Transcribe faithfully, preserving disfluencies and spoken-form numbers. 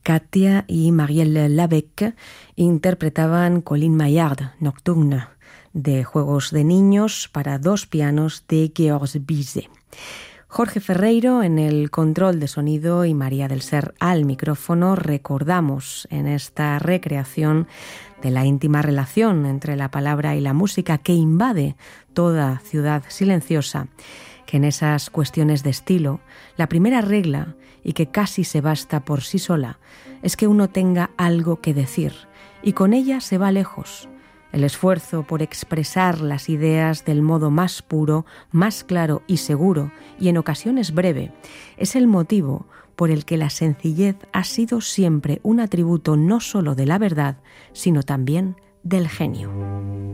Katia y Marielle Labec interpretaban Colin Maillard, Nocturne, de Juegos de Niños para dos pianos de Georges Bizet. Jorge Ferreiro en el control de sonido y María del Ser al micrófono. Recordamos en esta recreación de la íntima relación entre la palabra y la música que invade toda ciudad silenciosa, que en esas cuestiones de estilo, la primera regla, y que casi se basta por sí sola, es que uno tenga algo que decir, y con ella se va lejos. El esfuerzo por expresar las ideas del modo más puro, más claro y seguro, y en ocasiones breve, es el motivo por el que la sencillez ha sido siempre un atributo no solo de la verdad, sino también del genio.